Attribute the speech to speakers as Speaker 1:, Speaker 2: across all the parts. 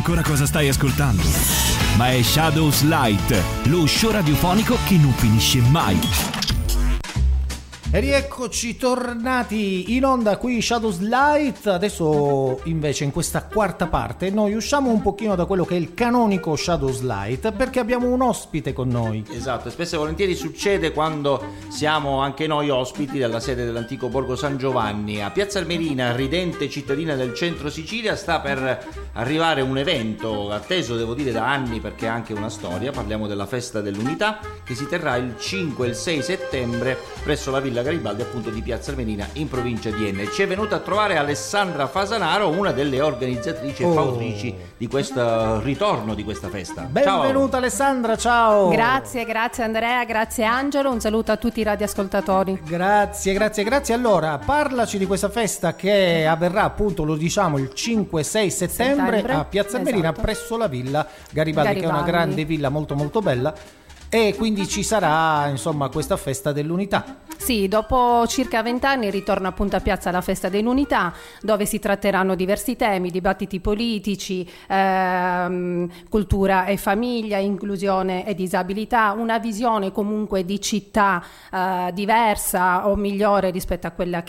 Speaker 1: Ancora cosa stai ascoltando? Ma è Shadows Light, lo show radiofonico che non finisce mai.
Speaker 2: E rieccoci tornati in onda qui Shadows Light. Adesso invece in questa quarta parte noi usciamo un pochino da quello che è il canonico Shadows Light, perché abbiamo un ospite con noi.
Speaker 3: Esatto, e spesso e volentieri succede quando siamo anche noi ospiti della sede dell'antico Borgo San Giovanni. A Piazza Armerina, ridente cittadina del centro Sicilia, sta per arrivare un evento atteso, devo dire, da anni, perché ha anche una storia. Parliamo della Festa dell'Unità, che si terrà il 5 e il 6 settembre presso la Villa Garibaldi, appunto, di Piazza Armerina in provincia di Enna. Ci è venuta a trovare Alessandra Fasanaro, una delle organizzatrici e fautrici di questo ritorno di questa festa.
Speaker 2: Benvenuta, ciao Alessandra, ciao.
Speaker 4: Grazie Andrea, grazie Angelo, un saluto a tutti i radioascoltatori.
Speaker 2: Grazie. Allora, parlaci di questa festa che avverrà, appunto, lo diciamo, il 5-6 settembre a Piazza Armerina, esatto, presso la Villa Garibaldi, che è una grande villa molto molto bella. E quindi ci sarà, insomma, questa festa dell'unità.
Speaker 4: Sì, dopo circa 20 anni ritorna appunto a Piazza la Festa dell'Unità, dove si tratteranno diversi temi, dibattiti politici, cultura e famiglia, inclusione e disabilità, una visione comunque di città diversa o migliore rispetto a quella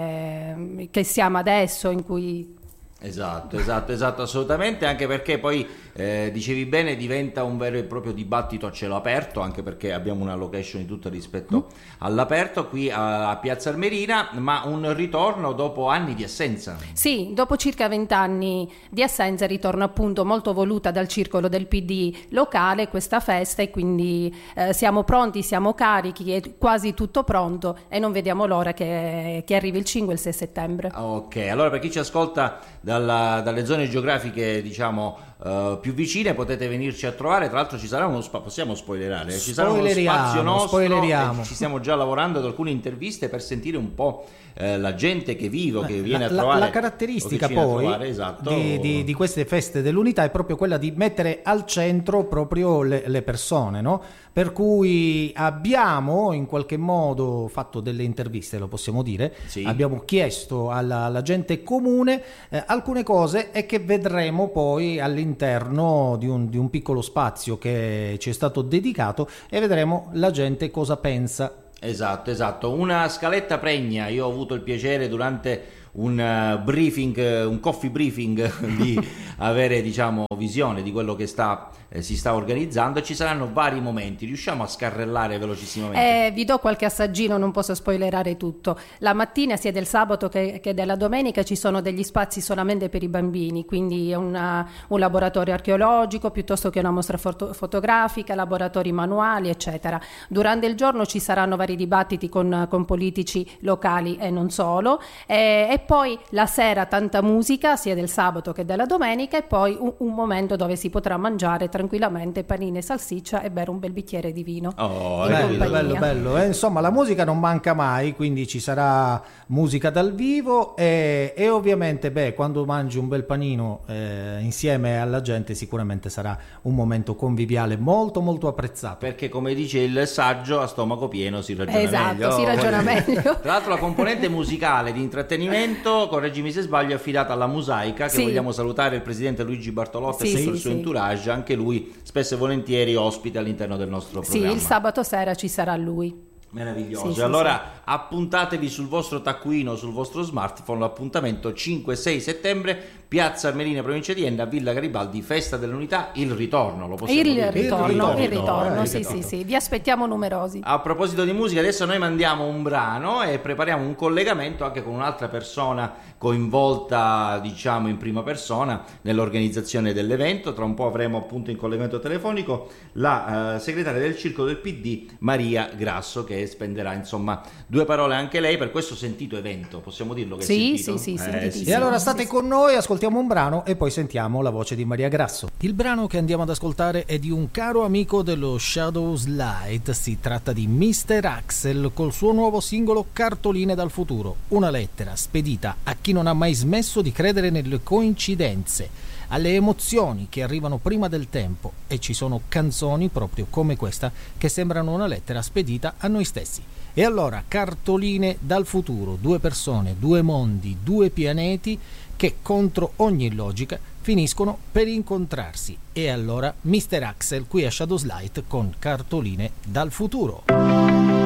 Speaker 4: che siamo adesso, in cui...
Speaker 3: Esatto, assolutamente, anche perché poi dicevi bene, diventa un vero e proprio dibattito a cielo aperto, anche perché abbiamo una location di tutto rispetto all'aperto qui a Piazza Armerina, ma un ritorno dopo anni di assenza.
Speaker 4: Sì, dopo circa 20 anni di assenza ritorna appunto molto voluta dal circolo del PD locale questa festa, e quindi siamo pronti, siamo carichi, è quasi tutto pronto e non vediamo l'ora che arrivi il 5 e il 6 settembre.
Speaker 3: Ok, allora per chi ci ascolta dalle zone geografiche, diciamo, più vicine, potete venirci a trovare. Tra l'altro ci sarà uno possiamo spoilerare, ci sarà uno spazio nostro, e ci stiamo già lavorando ad alcune interviste per sentire un po' la gente che vive, che viene a trovare.
Speaker 2: La caratteristica poi
Speaker 3: esatto,
Speaker 2: di queste feste dell'unità è proprio quella di mettere al centro proprio le persone, no? Per cui abbiamo in qualche modo fatto delle interviste, lo possiamo dire, sì. Abbiamo chiesto alla gente comune alcune cose, e che vedremo poi all'interno di un piccolo spazio che ci è stato dedicato, e vedremo la gente cosa pensa.
Speaker 3: Esatto, una scaletta pregna. Io ho avuto il piacere durante un briefing, un coffee briefing, di avere, diciamo, visione di quello che si sta organizzando. Ci saranno vari momenti, riusciamo a scarrellare velocissimamente?
Speaker 4: Vi do qualche assaggino, non posso spoilerare tutto. La mattina, sia del sabato che della domenica, ci sono degli spazi solamente per i bambini, quindi un laboratorio archeologico piuttosto che una mostra fotografica, laboratori manuali, eccetera. Durante il giorno ci saranno vari dibattiti con politici locali e non solo, e poi la sera tanta musica, sia del sabato che della domenica, e poi un momento dove si potrà mangiare tranquillamente panini e salsiccia e bere un bel bicchiere di vino.
Speaker 2: Bello. Insomma, la musica non manca mai, quindi ci sarà musica dal vivo, e ovviamente quando mangi un bel panino insieme alla gente, sicuramente sarà un momento conviviale molto molto apprezzato,
Speaker 3: perché, come dice il saggio, a stomaco pieno si ragiona
Speaker 4: meglio. Si ragiona meglio.
Speaker 3: Tra l'altro la componente musicale di intrattenimento, correggimi se sbaglio, è affidata alla Mosaica, che vogliamo salutare, il presidente Luigi Bartolotti e tutto il suo entourage, anche lui spesso e volentieri ospite all'interno del nostro programma.
Speaker 4: Sì, il sabato sera ci sarà lui.
Speaker 3: Meraviglioso. Allora appuntatevi sul vostro taccuino, sul vostro smartphone, l'appuntamento 5-6 settembre, Piazza Armerina, provincia di Enna, Villa Garibaldi, Festa dell'Unità, il ritorno, lo possiamo dire?
Speaker 4: Il ritorno. Sì, vi aspettiamo numerosi.
Speaker 3: A proposito di musica, adesso noi mandiamo un brano e prepariamo un collegamento anche con un'altra persona coinvolta, diciamo, in prima persona nell'organizzazione dell'evento. Tra un po' avremo appunto in collegamento telefonico la segretaria del Circolo del PD, Maria Grasso, che spenderà, insomma, due parole anche lei per questo sentito evento, possiamo dirlo che
Speaker 4: sì.
Speaker 2: E allora state con noi, ascoltiamo un brano e poi sentiamo la voce di Maria Grasso. Il brano che andiamo ad ascoltare è di un caro amico dello Shadows Light, si tratta di Mr. Axel col suo nuovo singolo Cartoline dal futuro, una lettera spedita a chi non ha mai smesso di credere nelle coincidenze, alle emozioni che arrivano prima del tempo, e ci sono canzoni proprio come questa che sembrano una lettera spedita a noi stessi. E allora, Cartoline dal futuro, due persone, due mondi, due pianeti che contro ogni logica finiscono per incontrarsi. E allora Mr. Axel qui a Shadows Light con cartoline dal futuro.